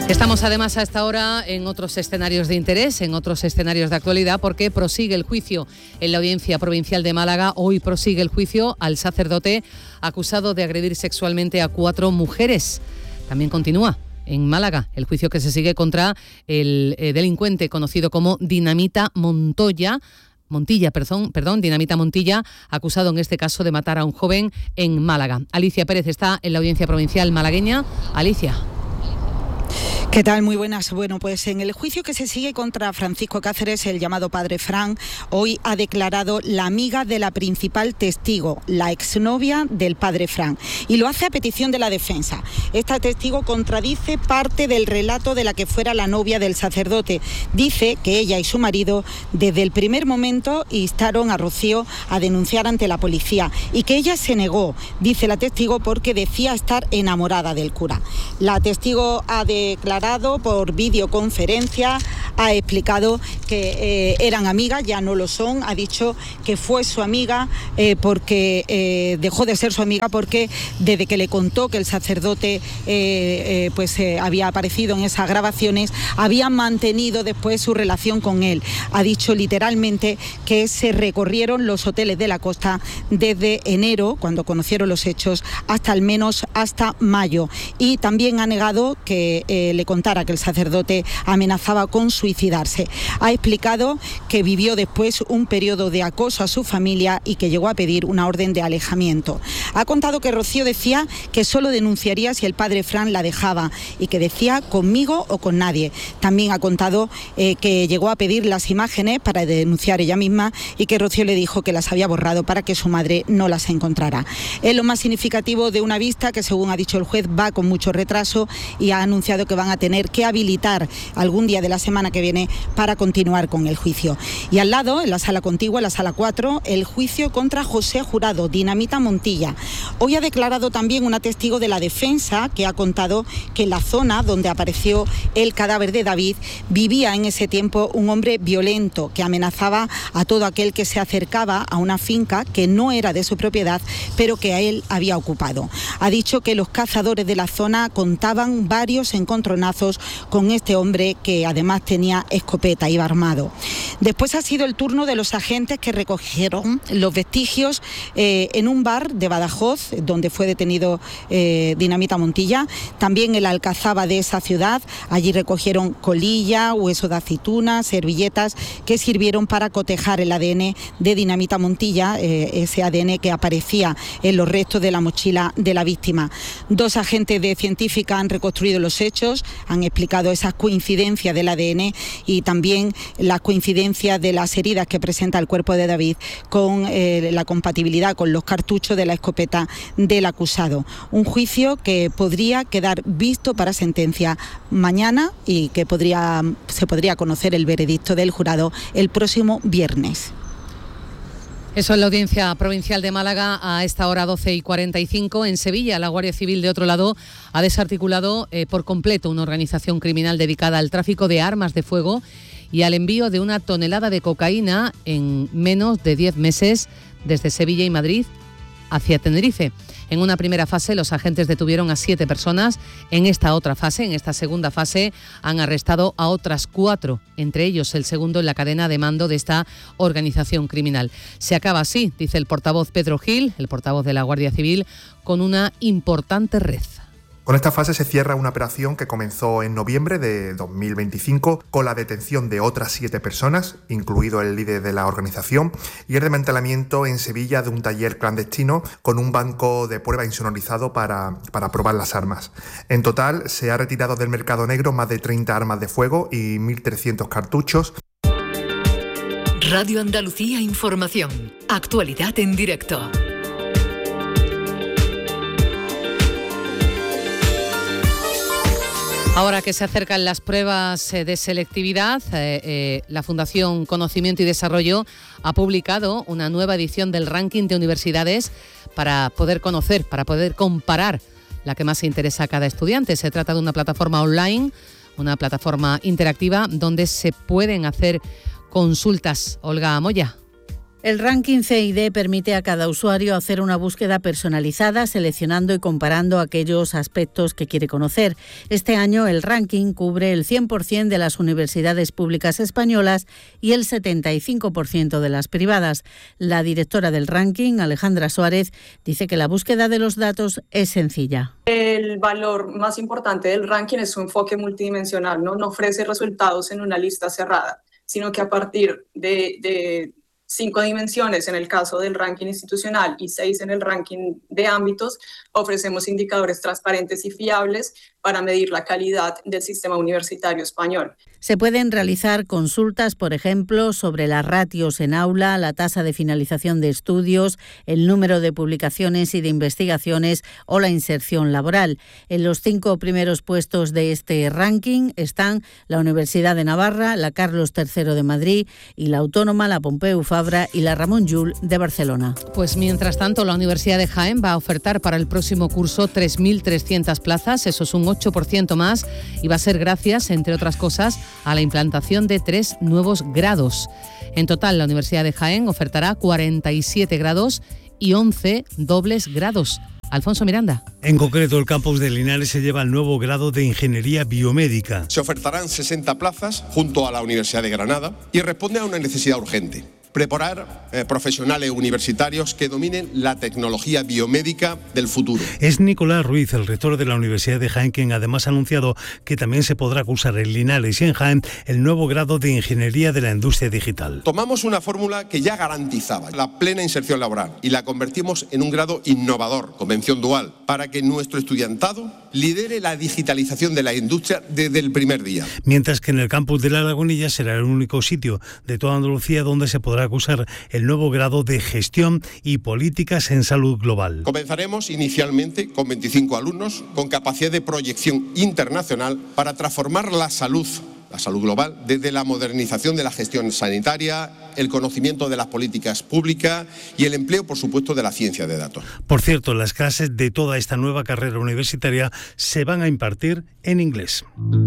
Estamos además a esta hora en otros escenarios de interés, en otros escenarios de actualidad, porque prosigue el juicio en la Audiencia Provincial de Málaga. Hoy prosigue el juicio al sacerdote acusado de agredir sexualmente a 4 mujeres. También continúa en Málaga el juicio que se sigue contra el delincuente conocido como Dinamita Montilla, acusado en este caso de matar a un joven en Málaga. Alicia Pérez está en la Audiencia Provincial malagueña. Alicia. ¿Qué tal? Muy buenas. Bueno, pues en el juicio que se sigue contra Francisco Cáceres, el llamado Padre Fran, hoy ha declarado la amiga de la principal testigo, la exnovia del Padre Fran, y lo hace a petición de la defensa. Esta testigo contradice parte del relato de la que fuera la novia del sacerdote. Dice que ella y su marido desde el primer momento instaron a Rocío a denunciar ante la policía y que ella se negó, dice la testigo, porque decía estar enamorada del cura. La testigo ha declarado por videoconferencia, ha explicado que eran amigas, ya no lo son, ha dicho que fue su amiga porque dejó de ser su amiga porque desde que le contó que el sacerdote había aparecido en esas grabaciones, habían mantenido después su relación con él. Ha dicho literalmente que se recorrieron los hoteles de la costa desde enero, cuando conocieron los hechos, hasta mayo, y también ha negado que le contara que el sacerdote amenazaba con suicidarse. Ha explicado que vivió después un periodo de acoso a su familia y que llegó a pedir una orden de alejamiento. Ha contado que Rocío decía que solo denunciaría si el Padre Fran la dejaba y que decía conmigo o con nadie. También ha contado que llegó a pedir las imágenes para denunciar ella misma y que Rocío le dijo que las había borrado para que su madre no las encontrara. Es lo más significativo de una vista que, según ha dicho el juez, va con mucho retraso y ha anunciado que van a tener que habilitar algún día de la semana que viene para continuar con el juicio. Y al lado, en la sala contigua, en la sala 4, el juicio contra José Jurado, Dinamita Montilla. Hoy ha declarado también una testigo de la defensa que ha contado que en la zona donde apareció el cadáver de David vivía en ese tiempo un hombre violento que amenazaba a todo aquel que se acercaba a una finca que no era de su propiedad, pero que a él había ocupado. Ha dicho que los cazadores de la zona contaban varios encontronazos con este hombre que además tenía escopeta, iba armado. Después ha sido el turno de los agentes que recogieron los vestigios en un bar de Badajoz, donde fue detenido Dinamita Montilla, también en la Alcazaba de esa ciudad. Allí recogieron colilla, hueso de aceituna, servilletas que sirvieron para cotejar el ADN de Dinamita Montilla, ese ADN que aparecía en los restos de la mochila de la víctima. 2 agentes de científica han reconstruido los hechos, han explicado esas coincidencias del ADN y también las coincidencias de las heridas que presenta el cuerpo de David con la compatibilidad con los cartuchos de la escopeta del acusado. Un juicio que podría quedar visto para sentencia mañana y que se podría conocer el veredicto del jurado el próximo viernes. Eso en la Audiencia Provincial de Málaga a esta hora 12:45. En Sevilla, la Guardia Civil, de otro lado, ha desarticulado por completo una organización criminal dedicada al tráfico de armas de fuego y al envío de 1 tonelada de cocaína en menos de 10 meses desde Sevilla y Madrid hacia Tenerife. En una primera fase, los agentes detuvieron a 7 personas. En esta otra fase, en esta segunda fase, han arrestado a otras 4, entre ellos el segundo en la cadena de mando de esta organización criminal. Se acaba así, dice el portavoz Pedro Gil, el portavoz de la Guardia Civil, con una importante red. Con esta fase se cierra una operación que comenzó en noviembre de 2025 con la detención de otras 7 personas, incluido el líder de la organización, y el desmantelamiento en Sevilla de un taller clandestino con un banco de prueba insonorizado para probar las armas. En total se ha retirado del mercado negro más de 30 armas de fuego y 1.300 cartuchos. Radio Andalucía Información. Actualidad en directo. Ahora que se acercan las pruebas de selectividad, la Fundación Conocimiento y Desarrollo ha publicado una nueva edición del ranking de universidades para poder conocer, para poder comparar la que más se interesa a cada estudiante. Se trata de una plataforma online, una plataforma interactiva donde se pueden hacer consultas. Olga Moya. El ranking CID permite a cada usuario hacer una búsqueda personalizada, seleccionando y comparando aquellos aspectos que quiere conocer. Este año el ranking cubre el 100% de las universidades públicas españolas y el 75% de las privadas. La directora del ranking, Alejandra Suárez, dice que la búsqueda de los datos es sencilla. El valor más importante del ranking es su enfoque multidimensional, no ofrece resultados en una lista cerrada, sino que a partir de 5 dimensiones en el caso del ranking institucional y 6 en el ranking de ámbitos, ofrecemos indicadores transparentes y fiables para medir la calidad del sistema universitario español. Se pueden realizar consultas, por ejemplo, sobre las ratios en aula, la tasa de finalización de estudios, el número de publicaciones y de investigaciones o la inserción laboral. En los 5 primeros puestos de este ranking están la Universidad de Navarra, la Carlos III de Madrid y la Autónoma, la Pompeu Fabra y la Ramon Llull de Barcelona. Pues mientras tanto, la Universidad de Jaén va a ofertar para el próximo curso 3.300 plazas, eso es un 8% más, y va a ser gracias, entre otras cosas, a la implantación de 3 nuevos grados. En total, la Universidad de Jaén ofertará 47 grados y 11 dobles grados. Alfonso Miranda. En concreto, el campus de Linares se lleva el nuevo grado de Ingeniería Biomédica. Se ofertarán 60 plazas junto a la Universidad de Granada y responde a una necesidad urgente: preparar profesionales universitarios que dominen la tecnología biomédica del futuro. Es Nicolás Ruiz, el rector de la Universidad de Jaén, quien además ha anunciado que también se podrá cursar en Linares y en Jaén el nuevo grado de Ingeniería de la Industria Digital. Tomamos una fórmula que ya garantizaba la plena inserción laboral y la convertimos en un grado innovador, con mención dual, para que nuestro estudiantado lidere la digitalización de la industria desde el primer día. Mientras que en el campus de La Lagunilla será el único sitio de toda Andalucía donde se podrá cursar el nuevo grado de Gestión y Políticas en Salud Global. Comenzaremos inicialmente con 25 alumnos con capacidad de proyección internacional para transformar la salud global desde la modernización de la gestión sanitaria, el conocimiento de las políticas públicas y el empleo, por supuesto, de la ciencia de datos. Por cierto, las clases de toda esta nueva carrera universitaria se van a impartir en inglés.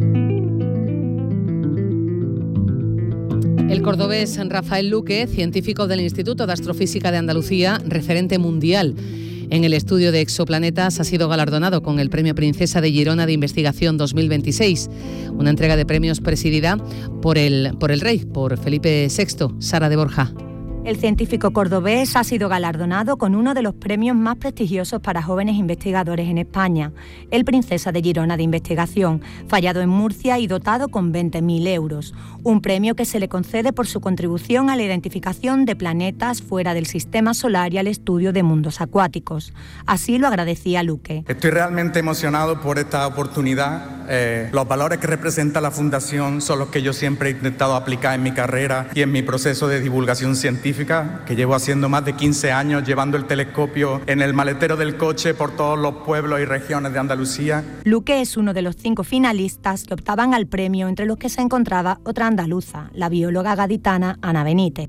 El cordobés Rafael Luque, científico del Instituto de Astrofísica de Andalucía, referente mundial en el estudio de exoplanetas, ha sido galardonado con el Premio Princesa de Girona de Investigación 2026, una entrega de premios presidida por el rey, por Felipe VI. Sara de Borja. El científico cordobés ha sido galardonado con uno de los premios más prestigiosos para jóvenes investigadores en España, el Princesa de Girona de Investigación, fallado en Murcia y dotado con 20.000 euros, un premio que se le concede por su contribución a la identificación de planetas fuera del sistema solar y al estudio de mundos acuáticos. Así lo agradecía Luque. Estoy realmente emocionado por esta oportunidad. Los valores que representa la Fundación son los que yo siempre he intentado aplicar en mi carrera y en mi proceso de divulgación científica, que llevo haciendo más de 15 años, llevando el telescopio en el maletero del coche por todos los pueblos y regiones de Andalucía. Luque es uno de los 5 finalistas que optaban al premio, entre los que se encontraba otra andaluza, la bióloga gaditana Ana Benítez.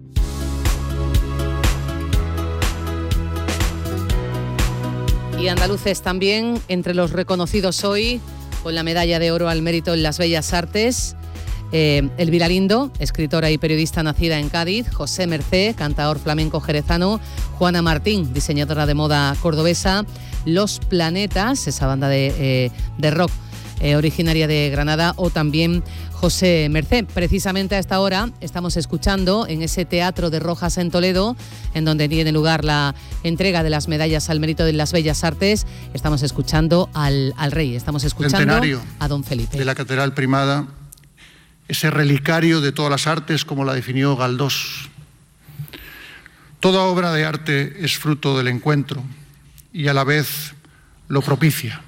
Y andaluces también, entre los reconocidos hoy, con la medalla de oro al mérito en las bellas artes, Elvira Lindo, escritora y periodista nacida en Cádiz, José Mercé, cantador flamenco jerezano, Juana Martín, diseñadora de moda cordobesa, Los Planetas, esa banda de rock originaria de Granada, o también José Mercé. Precisamente a esta hora estamos escuchando en ese Teatro de Rojas en Toledo, en donde tiene lugar la entrega de las medallas al mérito de las bellas artes, estamos escuchando al rey, estamos escuchando a don Felipe. De la Catedral Primada, ese relicario de todas las artes, como la definió Galdós. Toda obra de arte es fruto del encuentro y a la vez lo propicia.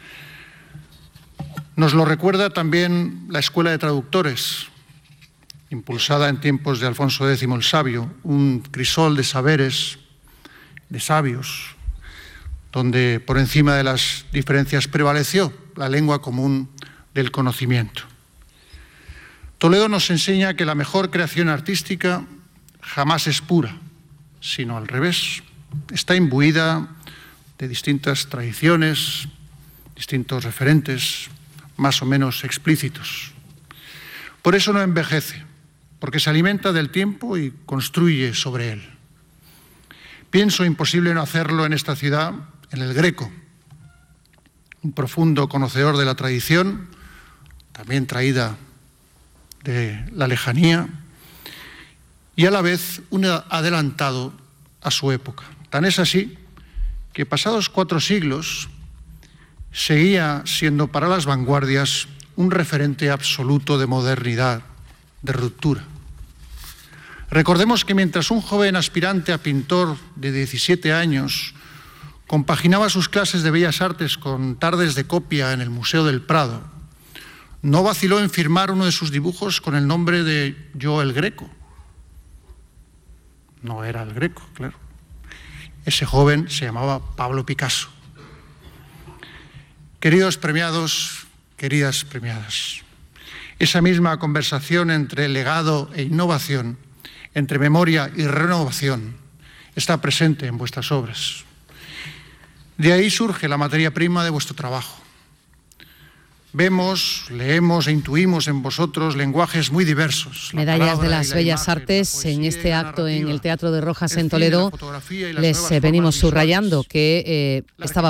Nos lo recuerda también la Escuela de Traductores, impulsada en tiempos de Alfonso X el Sabio, un crisol de saberes, de sabios, donde por encima de las diferencias prevaleció la lengua común del conocimiento. Toledo nos enseña que la mejor creación artística jamás es pura, sino al revés. Está imbuida de distintas tradiciones, distintos referentes, más o menos explícitos. Por eso no envejece, porque se alimenta del tiempo y construye sobre él. Pienso imposible no hacerlo en esta ciudad, en el Greco, un profundo conocedor de la tradición, también traída de la lejanía, y a la vez un adelantado a su época. Tan es así que pasados 4 siglos seguía siendo para las vanguardias un referente absoluto de modernidad, de ruptura. Recordemos que mientras un joven aspirante a pintor de 17 años compaginaba sus clases de Bellas Artes con tardes de copia en el Museo del Prado, no vaciló en firmar uno de sus dibujos con el nombre de Yo el Greco. No era el Greco, claro. Ese joven se llamaba Pablo Picasso. Queridos premiados, queridas premiadas, esa misma conversación entre legado e innovación, entre memoria y renovación, está presente en vuestras obras. De ahí surge la materia prima de vuestro trabajo. Vemos, leemos e intuimos en vosotros lenguajes muy diversos. Medallas de las Bellas Artes en este acto en el Teatro de Rojas en Toledo. Les venimos subrayando que estaba